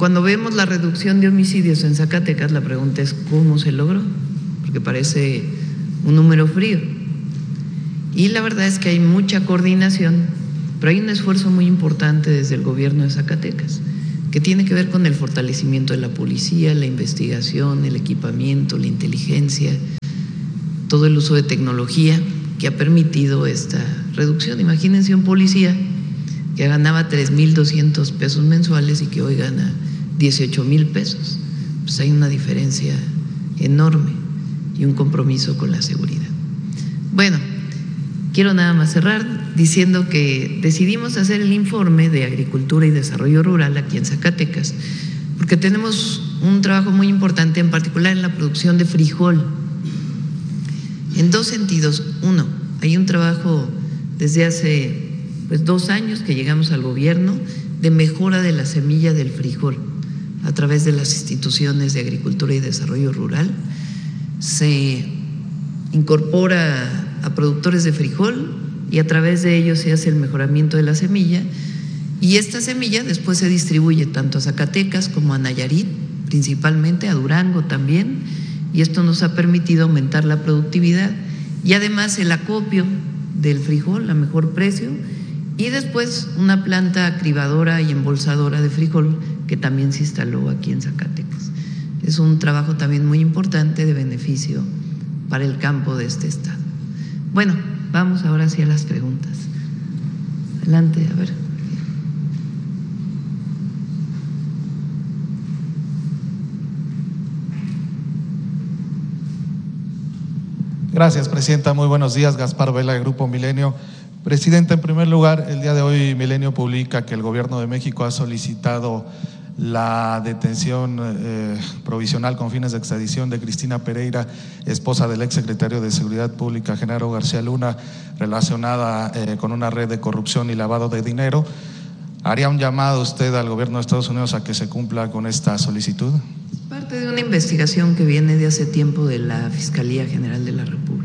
cuando vemos la reducción de homicidios en Zacatecas, la pregunta es ¿cómo se logró? Porque parece un número frío. Y la verdad es que hay mucha coordinación, pero hay un esfuerzo muy importante desde el gobierno de Zacatecas, que tiene que ver con el fortalecimiento de la policía, la investigación, el equipamiento, la inteligencia, todo el uso de tecnología que ha permitido esta reducción. Imagínense un policía que ganaba tres mil doscientos pesos mensuales y que hoy gana dieciocho mil pesos. Pues hay una diferencia enorme y un compromiso con la seguridad. Bueno, quiero nada más cerrar diciendo que decidimos hacer el informe de Agricultura y Desarrollo Rural aquí en Zacatecas, porque tenemos un trabajo muy importante, en particular en la producción de frijol, en dos sentidos. Uno, hay un trabajo desde hace pues, dos años que llegamos al gobierno de mejora de la semilla del frijol a través de las instituciones de Agricultura y Desarrollo Rural. Se incorpora a productores de frijol y a través de ellos se hace el mejoramiento de la semilla, y esta semilla después se distribuye tanto a Zacatecas como a Nayarit, principalmente a Durango también, y esto nos ha permitido aumentar la productividad y además el acopio del frijol a mejor precio, y después una planta cribadora y embolsadora de frijol que también se instaló aquí en Zacatecas. Es un trabajo también muy importante de beneficio para el campo de este estado. Bueno, vamos ahora hacia las preguntas. Adelante, a ver. Gracias, presidenta. Muy buenos días. Gaspar Vela, de Grupo Milenio. Presidenta, en primer lugar, el día de hoy Milenio publica que el Gobierno de México ha solicitado la detención eh, provisional con fines de extradición de Cristina Pereira, esposa del exsecretario de Seguridad Pública, Genaro García Luna, relacionada eh, con una red de corrupción y lavado de dinero. ¿Haría un llamado usted al Gobierno de Estados Unidos a que se cumpla con esta solicitud? Parte de una investigación que viene de hace tiempo de la Fiscalía General de la República.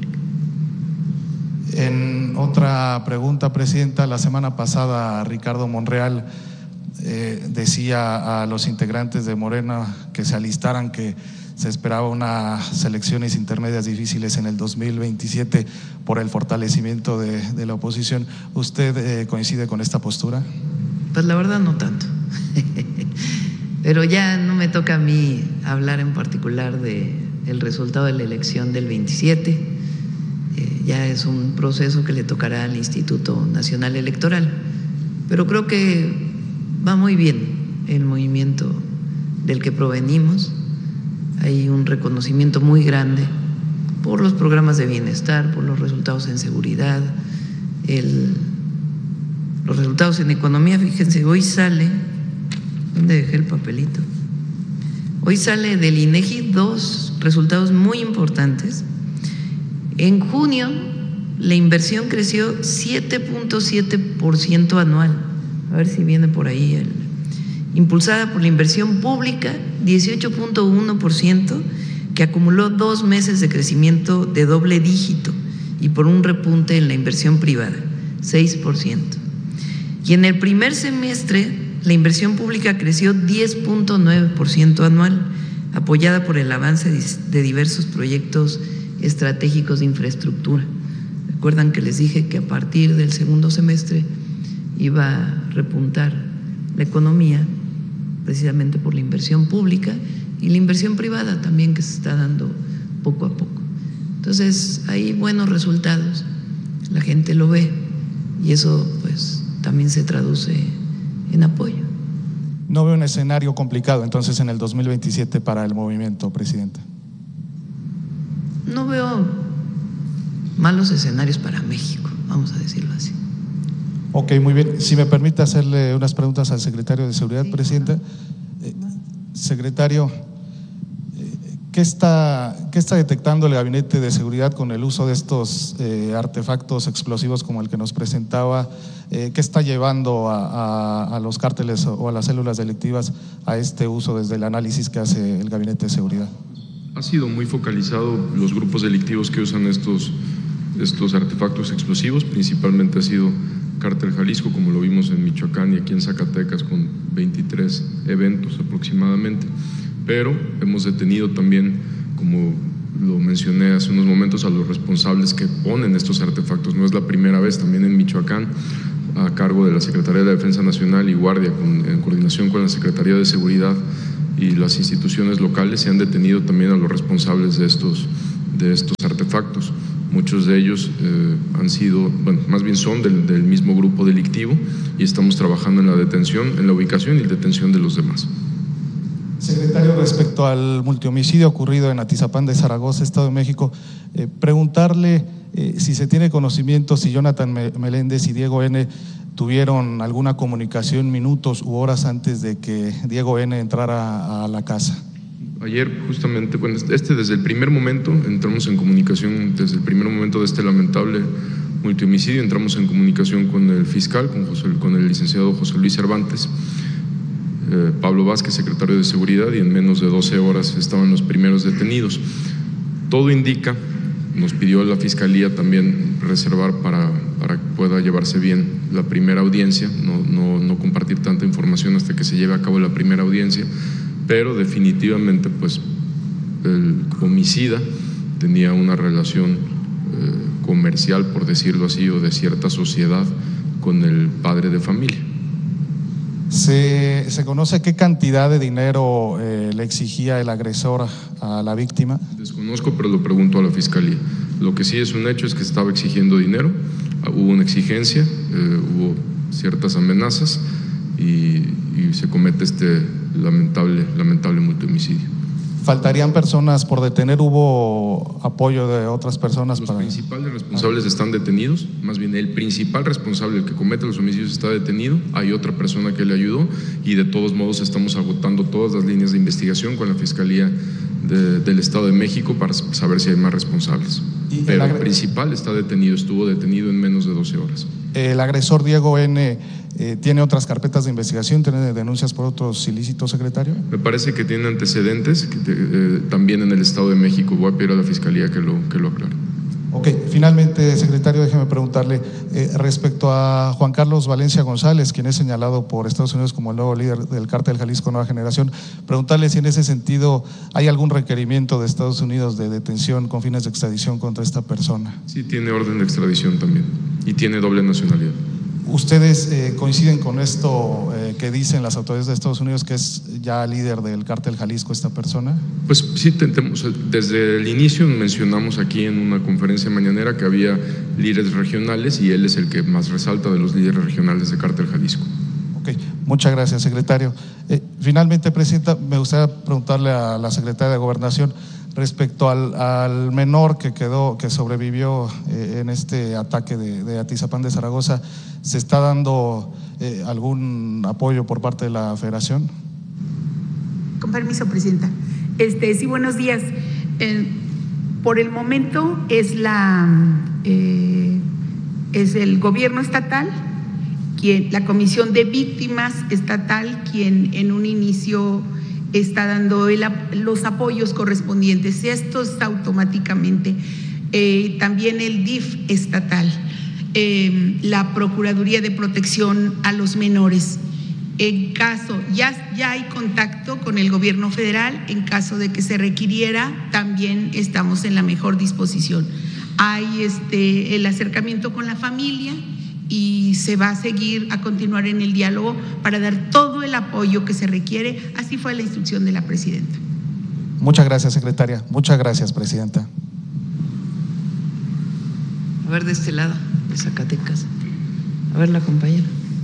En otra pregunta, presidenta, la semana pasada Ricardo Monreal eh, decía a los integrantes de Morena que se alistaran, que se esperaba unas elecciones intermedias difíciles en el dos mil veintisiete por el fortalecimiento de, de la oposición. ¿Usted eh, coincide con esta postura? Pues la verdad no tanto. Pero ya no me toca a mí hablar en particular de el resultado de la elección del veintisiete. Eh, ya es un proceso que le tocará al Instituto Nacional Electoral. Pero creo que va muy bien el movimiento del que provenimos. Hay un reconocimiento muy grande por los programas de bienestar, por los resultados en seguridad, el, los resultados en economía. Fíjense, hoy sale… ¿Dónde dejé el papelito? Hoy sale del INEGI dos resultados muy importantes. En junio, la inversión creció siete punto siete por ciento anual. A ver si viene por ahí. El, impulsada por la inversión pública, dieciocho punto uno por ciento, que acumuló dos meses de crecimiento de doble dígito, y por un repunte en la inversión privada, seis por ciento. Y en el primer semestre, la inversión pública creció diez punto nueve por ciento anual, apoyada por el avance de diversos proyectos estratégicos de infraestructura. Recuerdan que les dije que a partir del segundo semestre iba a repuntar la economía, precisamente por la inversión pública y la inversión privada también, que se está dando poco a poco. Entonces hay buenos resultados, la gente lo ve, y eso pues también se traduce en apoyo. No veo un escenario complicado entonces en el dos mil veintisiete para el movimiento, presidenta. No veo malos escenarios para México, vamos a decirlo así. Ok, muy bien. Si me permite hacerle unas preguntas al secretario de Seguridad, sí, presidenta. Eh, secretario, ¿qué está, ¿qué está detectando el Gabinete de Seguridad con el uso de estos eh, artefactos explosivos como el que nos presentaba? Eh, ¿Qué está llevando a, a, a los cárteles o a las células delictivas a este uso desde el análisis que hace el Gabinete de Seguridad? Ha sido muy focalizado los grupos delictivos que usan estos, estos artefactos explosivos, principalmente ha sido Cártel Jalisco, como lo vimos en Michoacán y aquí en Zacatecas con veintitrés eventos aproximadamente, pero hemos detenido también, como lo mencioné hace unos momentos, a los responsables que ponen estos artefactos. No es la primera vez, también en Michoacán, a cargo de la Secretaría de la Defensa Nacional y Guardia, con, en coordinación con la Secretaría de Seguridad y las instituciones locales, se han detenido también a los responsables de estos, de estos artefactos. Muchos de ellos eh, han sido, bueno, más bien son del, del mismo grupo delictivo, y estamos trabajando en la detención, en la ubicación y detención de los demás. Secretario, respecto al multihomicidio ocurrido en Atizapán de Zaragoza, Estado de México, eh, preguntarle eh, si se tiene conocimiento si Jonathan Meléndez y Diego N. tuvieron alguna comunicación minutos u horas antes de que Diego N. entrara a la casa. Ayer justamente, bueno, este desde el primer momento entramos en comunicación, desde el primer momento de este lamentable multihomicidio entramos en comunicación con el fiscal, con, José, con el licenciado José Luis Cervantes, eh, Pablo Vázquez, secretario de Seguridad, y en menos de doce horas estaban los primeros detenidos. Todo indica, nos pidió la Fiscalía también reservar para, para que pueda llevarse bien la primera audiencia, no, no, no compartir tanta información hasta que se lleve a cabo la primera audiencia, pero definitivamente pues el homicida tenía una relación eh, comercial, por decirlo así, o de cierta sociedad con el padre de familia. ¿Se, se conoce qué cantidad de dinero eh, le exigía el agresor a la víctima? Desconozco, pero lo pregunto a la Fiscalía. Lo que sí es un hecho es que estaba exigiendo dinero, hubo una exigencia, eh, hubo ciertas amenazas y, y se comete este lamentable, lamentable multihomicidio. ¿Faltarían personas por detener? ¿Hubo apoyo de otras personas? Los para... principales responsables están detenidos, más bien el principal responsable, el que comete los homicidios, está detenido. Hay otra persona que le ayudó y de todos modos estamos agotando todas las líneas de investigación con la Fiscalía de, del Estado de México para saber si hay más responsables. Pero el, el principal está detenido, estuvo detenido en menos de doce horas. El agresor Diego N. Eh, ¿tiene otras carpetas de investigación? ¿Tiene denuncias por otros ilícitos, secretario? Me parece que tiene antecedentes que te, eh, también en el Estado de México. Voy a pedir a la Fiscalía que lo, que lo aclare. Ok, finalmente, secretario, déjeme preguntarle eh, respecto a Juan Carlos Valencia González, quien es señalado por Estados Unidos como el nuevo líder del Cártel Jalisco Nueva Generación, preguntarle si en ese sentido hay algún requerimiento de Estados Unidos de detención con fines de extradición contra esta persona. Sí, tiene orden de extradición también y tiene doble nacionalidad. ¿Ustedes eh, coinciden con esto eh, que dicen las autoridades de Estados Unidos, que es ya líder del Cártel Jalisco esta persona? Pues sí, tentemos, desde el inicio mencionamos aquí en una conferencia mañanera que había líderes regionales y él es el que más resalta de los líderes regionales de Cártel Jalisco. Ok, muchas gracias, secretario. Eh, finalmente, Presidenta, me gustaría preguntarle a la secretaria de Gobernación respecto al, al menor que quedó, que sobrevivió eh, en este ataque de, de Atizapán de Zaragoza. ¿Se está dando eh, algún apoyo por parte de la Federación? Con permiso, Presidenta. Este, sí, buenos días. Eh, por el momento es la eh, es el gobierno estatal, quien, la Comisión de Víctimas Estatal, quien en un inicio está dando el, los apoyos correspondientes. Esto está automáticamente. Eh, también el D I F estatal, eh, la Procuraduría de Protección a los Menores. En caso, ya, ya hay contacto con el gobierno federal, en caso de que se requiriera, también estamos en la mejor disposición. Hay este, el acercamiento con la familia y se va a seguir a continuar en el diálogo para dar todo el apoyo que se requiere. Así fue la instrucción de la presidenta. Muchas gracias, secretaria. Muchas gracias, presidenta. A ver, de este lado, de Zacatecas. A ver, la compañera.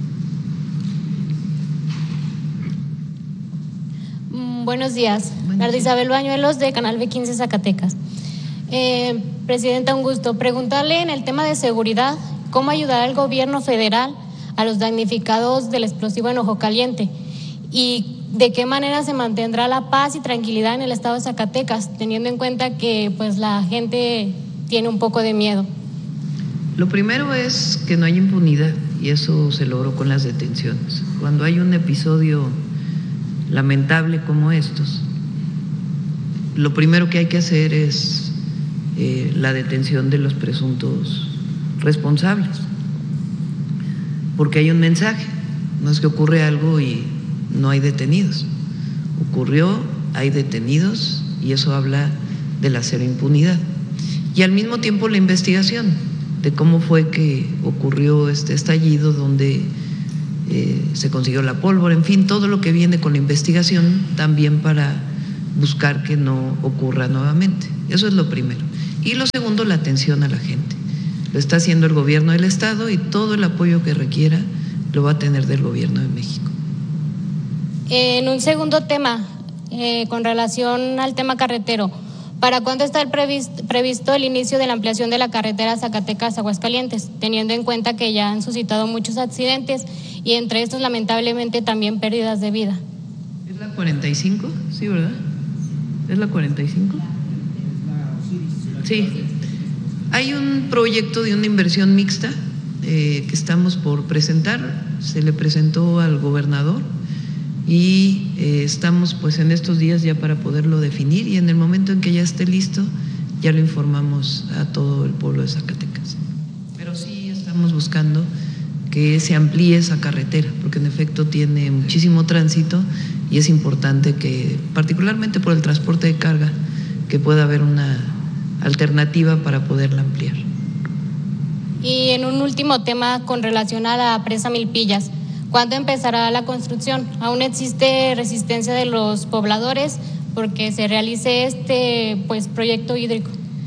Mm, buenos días. Narda Isabel Bañuelos, de Canal B quince Zacatecas. Eh, presidenta, un gusto. Preguntarle en el tema de seguridad, ¿cómo ayudará el gobierno federal a los damnificados del explosivo en Ojo Caliente? ¿Y de qué manera se mantendrá la paz y tranquilidad en el estado de Zacatecas, teniendo en cuenta que pues la gente tiene un poco de miedo? Lo primero es que no hay impunidad y eso se logró con las detenciones. Cuando hay un episodio lamentable como estos, lo primero que hay que hacer es eh, la detención de los presuntos responsables. porque hay un mensaje, no es que ocurre algo y no hay detenidos. Ocurrió, hay detenidos y eso habla de la cero impunidad. Y al mismo tiempo la investigación de cómo fue que ocurrió este estallido, donde eh, se consiguió la pólvora, en fin, todo lo que viene con la investigación también para buscar que no ocurra nuevamente. Eso es lo primero. Y lo segundo, la atención a la gente. Lo está haciendo el gobierno del Estado y todo el apoyo que requiera lo va a tener del gobierno de México. En un segundo tema, eh, con relación al tema carretero, ¿para cuándo está el previsto, previsto el inicio de la ampliación de la carretera Zacatecas-Aguascalientes, teniendo en cuenta que ya han suscitado muchos accidentes y entre estos lamentablemente también pérdidas de vida? ¿Es la cuarenta y cinco? Sí, ¿verdad? ¿Es la cuarenta y cinco? Sí. Hay un proyecto de una inversión mixta eh, que estamos por presentar, se le presentó al gobernador y eh, estamos pues en estos días ya para poderlo definir y en el momento en que ya esté listo ya lo informamos a todo el pueblo de Zacatecas. Pero sí estamos buscando que se amplíe esa carretera porque en efecto tiene muchísimo tránsito y es importante que, particularmente por el transporte de carga, que pueda haber una alternativa para poderla ampliar. Y en un último tema con relación a la presa Milpillas, ¿cuándo empezará la construcción? ¿Aún existe resistencia de los pobladores porque se realice este pues proyecto hídrico?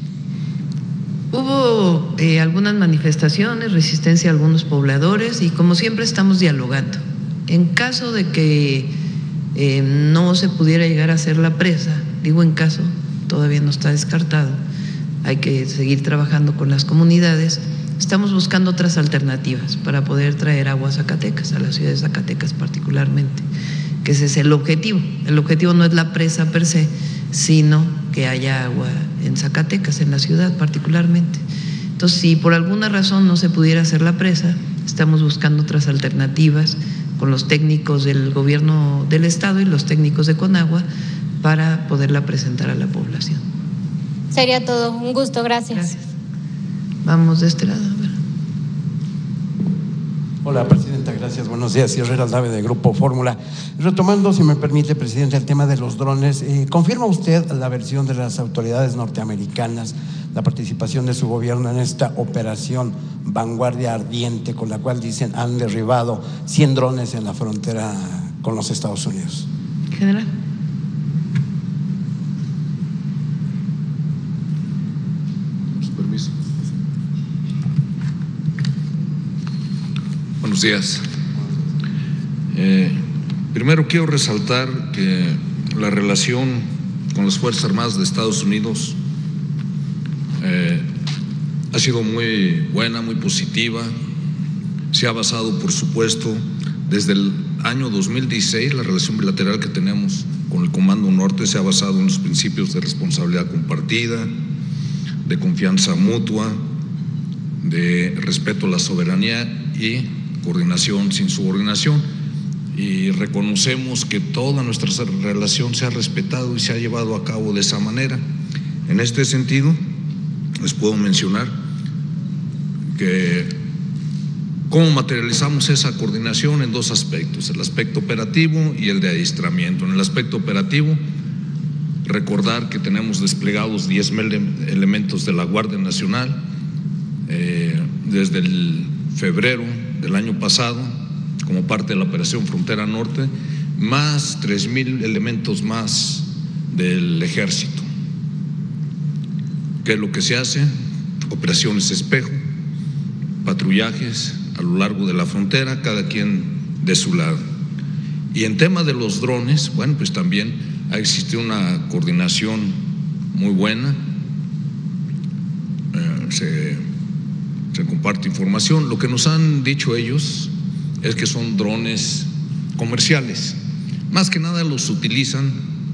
Hubo eh, algunas manifestaciones, resistencia de algunos pobladores y como siempre estamos dialogando. En caso de que eh, no se pudiera llegar a hacer la presa, digo en caso, todavía no está descartado, hay que seguir trabajando con las comunidades. Estamos buscando otras alternativas para poder traer agua a Zacatecas, a la ciudad de Zacatecas particularmente, que ese es el objetivo. El objetivo no es la presa per se, sino que haya agua en Zacatecas, en la ciudad particularmente. Entonces, si por alguna razón no se pudiera hacer la presa, estamos buscando otras alternativas con los técnicos del gobierno del Estado y los técnicos de Conagua para poderla presentar a la población. Sería todo. Un gusto. Gracias. Gracias. Vamos de este lado. A ver. Hola, Presidenta, gracias. Buenos días. Herrera Aldave, de Grupo Fórmula. Retomando, si me permite, Presidente, el tema de los drones, eh, ¿confirma usted la versión de las autoridades norteamericanas, la participación de su gobierno en esta operación Vanguardia Ardiente, con la cual dicen han derribado cien drones en la frontera con los Estados Unidos? General. Permiso. Buenos días. Eh, primero quiero resaltar que la relación con las Fuerzas Armadas de Estados Unidos eh, ha sido muy buena, muy positiva. Se ha basado, por supuesto, desde el año dos mil dieciséis, la relación bilateral que tenemos con el Comando Norte se ha basado en los principios de responsabilidad compartida, de confianza mutua, de respeto a la soberanía y coordinación sin subordinación. Y reconocemos que toda nuestra relación se ha respetado y se ha llevado a cabo de esa manera. En este sentido, les puedo mencionar que cómo materializamos esa coordinación en dos aspectos, el aspecto operativo y el de adiestramiento. En el aspecto operativo, recordar que tenemos desplegados diez mil elementos de la Guardia Nacional eh, desde el febrero del año pasado como parte de la Operación Frontera Norte, más tres mil elementos más del Ejército. ¿Qué es lo que se hace? Operaciones espejo, patrullajes a lo largo de la frontera, cada quien de su lado. Y en tema de los drones, bueno, pues también ha existido una coordinación muy buena, eh, se, se comparte información. Lo que nos han dicho ellos es que son drones comerciales. Más que nada los utilizan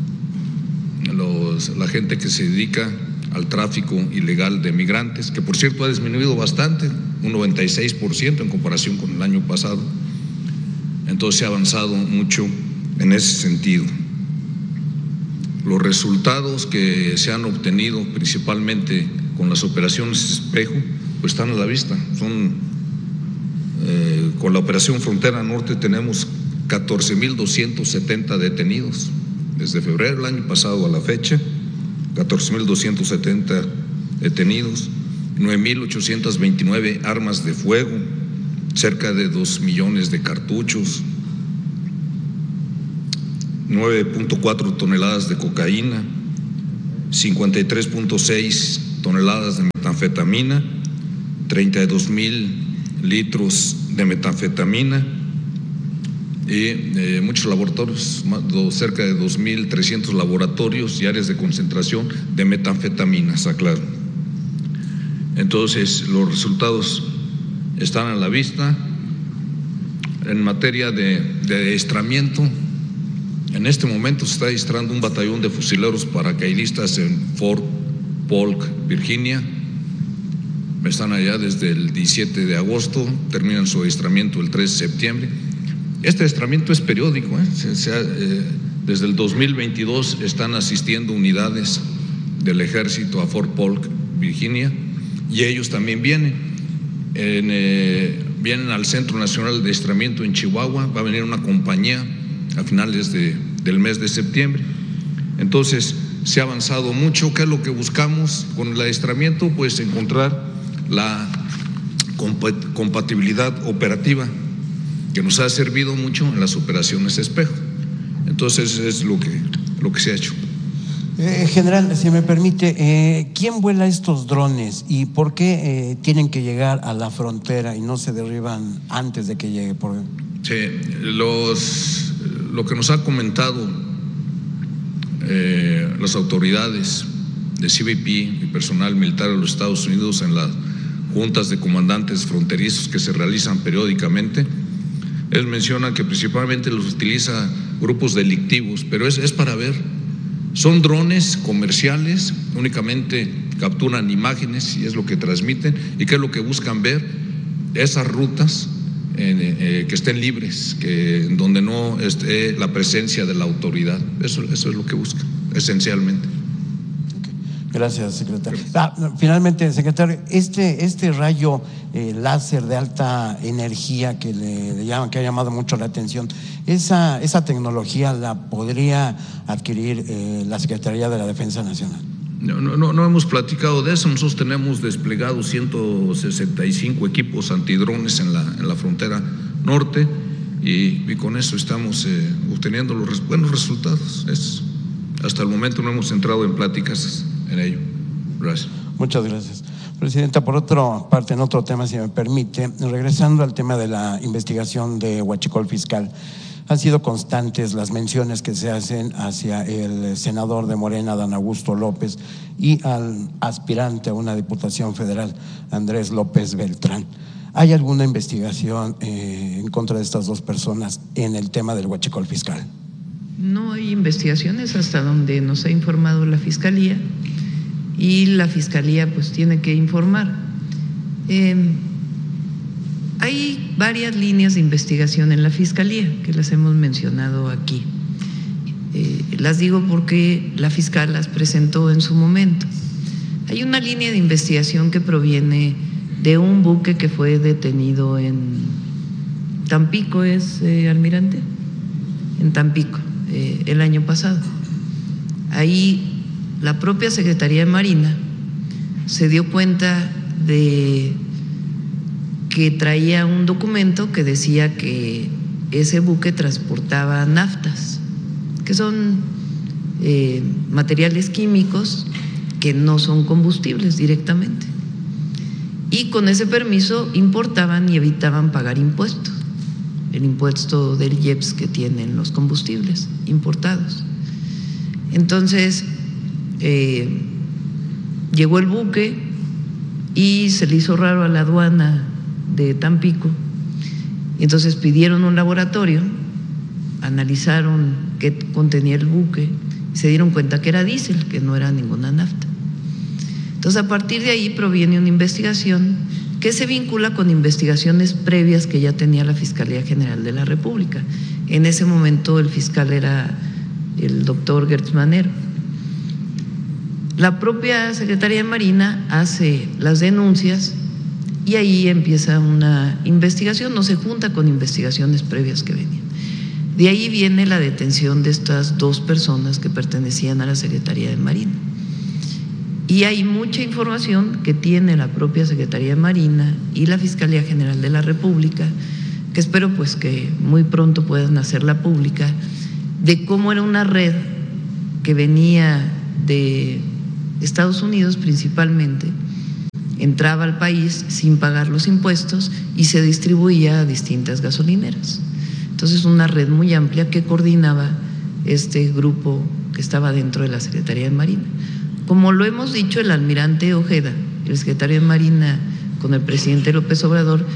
los, la gente que se dedica al tráfico ilegal de migrantes, que por cierto ha disminuido bastante, un noventa y seis por ciento en comparación con el año pasado. Entonces se ha avanzado mucho en ese sentido. Los resultados que se han obtenido principalmente con las operaciones espejo pues están a la vista, son Eh, con la Operación Frontera Norte tenemos catorce mil doscientos setenta detenidos desde febrero del año pasado a la fecha, catorce mil doscientos setenta detenidos, nueve mil ochocientas veintinueve armas de fuego, cerca de dos millones de cartuchos, nueve punto cuatro toneladas de cocaína, cincuenta y tres punto seis toneladas de metanfetamina, treinta y dos mil litros de metanfetamina y eh, muchos laboratorios, cerca de dos mil trescientos laboratorios y áreas de concentración de metanfetaminas, aclaro. Entonces, los resultados están a la vista. En materia de, de adiestramiento, en este momento se está adiestrando un batallón de fusileros paracaidistas en Fort Polk, Virginia. Están allá desde el diecisiete de agosto, terminan su adiestramiento el tres de septiembre. Este adiestramiento es periódico, ¿eh? Se, se, eh, desde el dos mil veintidós están asistiendo unidades del ejército a Fort Polk, Virginia, y ellos también vienen. En, eh, vienen al Centro Nacional de Adiestramiento en Chihuahua, va a venir una compañía a finales de, del mes de septiembre. Entonces, se ha avanzado mucho. ¿Qué es lo que buscamos con el adiestramiento? Pues encontrar la compatibilidad operativa que nos ha servido mucho en las operaciones espejo. Entonces es lo que, lo que se ha hecho. Eh, general, si me permite, eh, ¿quién vuela estos drones y por qué eh, tienen que llegar a la frontera y no se derriban antes de que llegue? Por... Sí, los, lo que nos ha comentado eh, las autoridades de C B P y personal militar de los Estados Unidos en las juntas de comandantes fronterizos que se realizan periódicamente, él menciona que principalmente los utiliza grupos delictivos, pero es, es para ver, son drones comerciales, únicamente capturan imágenes y es lo que transmiten, y que es lo que buscan ver, esas rutas eh, eh, que estén libres, que donde no esté la presencia de la autoridad. Eso, eso es lo que buscan, esencialmente. Gracias, secretario. Ah, finalmente, secretario, este, este rayo eh, láser de alta energía que le, le llaman, que ha llamado mucho la atención, esa, esa tecnología la podría adquirir eh, la Secretaría de la Defensa Nacional. No, no, no, no hemos platicado de eso. Nosotros tenemos desplegados ciento sesenta y cinco equipos antidrones en la, en la frontera norte y, y con eso estamos eh, obteniendo los res, buenos resultados. Es, hasta el momento no hemos entrado en pláticas en ello. Gracias. Muchas gracias. Presidenta, por otra parte, en otro tema, si me permite, regresando al tema de la investigación de Huachicol Fiscal, han sido constantes las menciones que se hacen hacia el senador de Morena, Dan Augusto López, y al aspirante a una diputación federal, Andrés López Beltrán. ¿Hay alguna investigación eh, en contra de estas dos personas en el tema del Huachicol Fiscal? No hay investigaciones hasta donde nos ha informado la Fiscalía y la Fiscalía pues tiene que informar. Eh, hay varias líneas de investigación en la Fiscalía que las hemos mencionado aquí. Eh, las digo porque la fiscal las presentó en su momento. Hay una línea de investigación que proviene de un buque que fue detenido en Tampico, ¿es eh, almirante? En Tampico. Eh, el año pasado. Ahí la propia Secretaría de Marina se dio cuenta de que traía un documento que decía que ese buque transportaba naftas, que son eh, materiales químicos que no son combustibles directamente. Y con ese permiso importaban y evitaban pagar impuestos. El impuesto del I E P S que tienen los combustibles importados. Entonces, eh, llegó el buque y se le hizo raro a la aduana de Tampico, y entonces pidieron un laboratorio, analizaron qué contenía el buque y se dieron cuenta que era diésel, que no era ninguna nafta. Entonces, a partir de ahí proviene una investigación que se vincula con investigaciones previas que ya tenía la Fiscalía General de la República. En ese momento el fiscal era el doctor Gertz Manero. La propia Secretaría de Marina hace las denuncias y ahí empieza una investigación, no se junta con investigaciones previas que venían. De ahí viene la detención de estas dos personas que pertenecían a la Secretaría de Marina. Y hay mucha información que tiene la propia Secretaría de Marina y la Fiscalía General de la República, que espero pues que muy pronto puedan hacerla pública, de cómo era una red que venía de Estados Unidos principalmente, entraba al país sin pagar los impuestos y se distribuía a distintas gasolineras. Entonces, una red muy amplia que coordinaba este grupo que estaba dentro de la Secretaría de Marina. Como lo hemos dicho, el almirante Ojeda, el secretario de Marina con el presidente López Obrador,